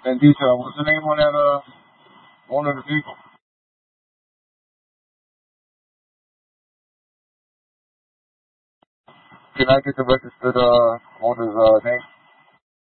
in detail. What's the name on that one of the people? Can I get the registered owner's name?